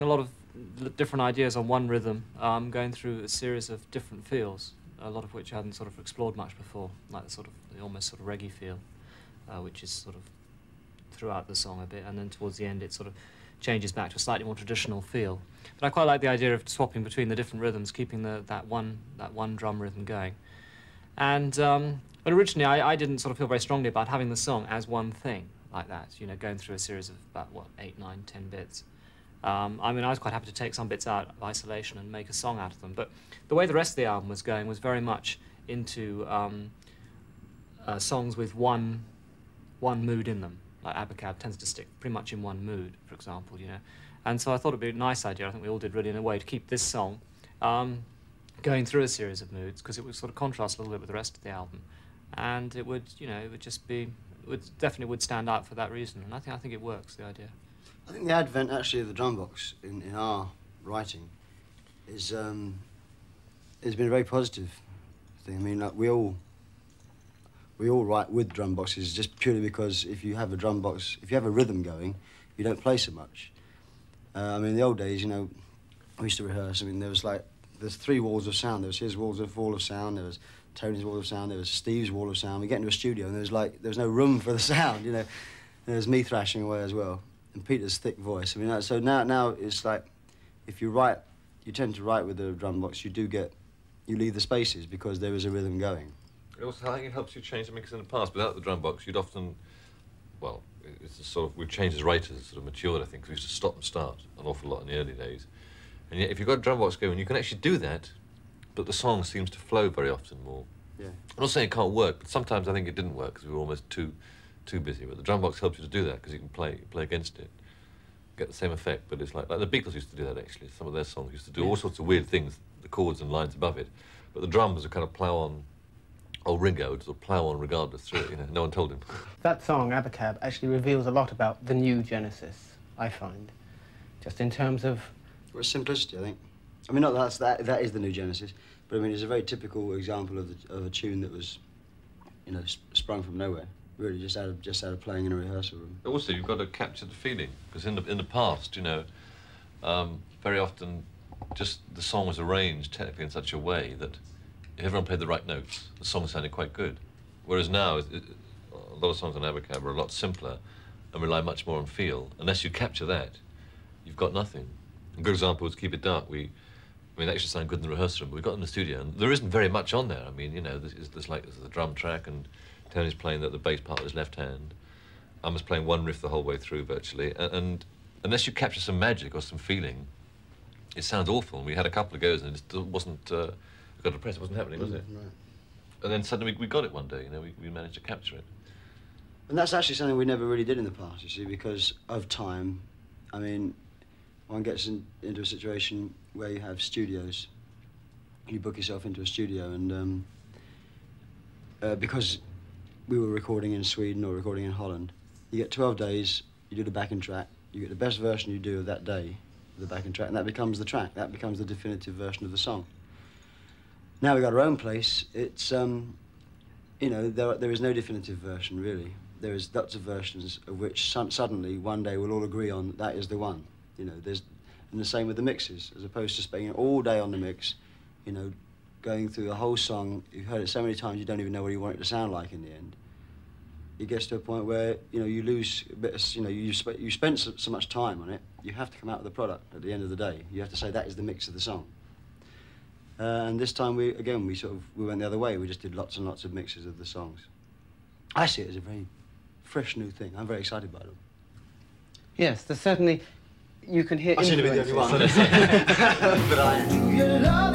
A lot of different ideas on one rhythm, going through a series of different feels, a lot of which I hadn't sort of explored much before, like the almost sort of reggae feel, which is sort of throughout the song a bit, and then towards the end it sort of changes back to a slightly more traditional feel. But I quite like the idea of swapping between the different rhythms, keeping that one drum rhythm going. And but originally I didn't sort of feel very strongly about having the song as one thing like that, you know, going through a series of about, 8, 9, 10 bits. I mean, I was quite happy to take some bits out of isolation and make a song out of them, but the way the rest of the album was going was very much into songs with one mood in them. Like Abacab tends to stick pretty much in one mood, for example, you know. And so I thought it'd be a nice idea, I think we all did really in a way, to keep this song going through a series of moods, because it would sort of contrast a little bit with the rest of the album. And it would, you know, it would just be, definitely would stand out for that reason. And I think it works, the idea. I think the advent, actually, of the drum box in our writing has been a very positive thing. I mean, like, we all write with drum boxes just purely because if you have a drum box, if you have a rhythm going, you don't play so much. I mean, in the old days, you know, we used to rehearse. I mean, there's 3 walls of sound. There was his wall of sound, there was Tony's wall of sound, there was Steve's wall of sound. We get into a studio and there was no room for the sound, you know. There was me thrashing away as well, and Peter's thick voice. I mean, so now it's like, if you tend to write with the drum box, you leave the spaces because there is a rhythm going. Also, I think it helps you change the mix in the past. Without the drum box, you'd often, well, it's a sort of, we've changed as writers, sort of matured, I think, because we used to stop and start an awful lot in the early days. And yet, if you've got a drum box going, you can actually do that, but the song seems to flow very often more. Yeah. I'm not saying it can't work, but sometimes I think it didn't work because we were almost too busy. But the drum box helps you to do that because you can play against it, get the same effect. But it's like the Beatles used to do that, actually. Some of their songs used to do all sorts of weird things, the chords and lines above it. But the drums would kind of plough on. Old Ringo would sort of plough on regardless through it, you know, no one told him. That song, Abacab, actually reveals a lot about the new Genesis, I find. Just in terms of... Well, simplicity, I think. I mean, not that is the new Genesis, but I mean, it's a very typical example of a tune that was, you know, sprung from nowhere, really, just out of playing in a rehearsal room. Also, you've got to capture the feeling, because in the past, you know, very often just the song was arranged technically in such a way that if everyone played the right notes, the song sounded quite good. Whereas now, a lot of songs on Abacab are a lot simpler and rely much more on feel. Unless you capture that, you've got nothing. A good example was Keep It Dark. I mean, it actually sounded good in the rehearsal room, but we got in the studio, and there isn't very much on there. I mean, you know, there's the drum track, and Tony's playing the bass part with his left hand. I was playing one riff the whole way through, virtually. And unless you capture some magic or some feeling, it sounds awful. And we had a couple of goes, and it just wasn't... We got depressed, it wasn't happening, was it? Right. And then suddenly we got it one day, you know, we managed to capture it. And that's actually something we never really did in the past, you see, because of time. I mean, one gets into a situation where you have studios. You book yourself into a studio, and because we were recording in Sweden or recording in Holland, you get 12 days, you do the backing track, you get the best version you do of that day, the backing track, and that becomes the track, that becomes the definitive version of the song. Now we've got our own place, it's, you know, there is no definitive version, really. There is lots of versions of which suddenly, one day, we'll all agree on that is the one. You know, and the same with the mixes, as opposed to spending all day on the mix, you know, going through the whole song. You've heard it so many times, you don't even know what you want it to sound like in the end. It gets to a point where, you know, you lose a bit of, you know, you spent so much time on it, you have to come out with a product at the end of the day. You have to say that is the mix of the song. And this time, we went the other way. We just did lots and lots of mixes of the songs. I see it as a very fresh new thing. I'm very excited by it. Yes, there's certainly, you can hear... I seem to be the only one. But I am.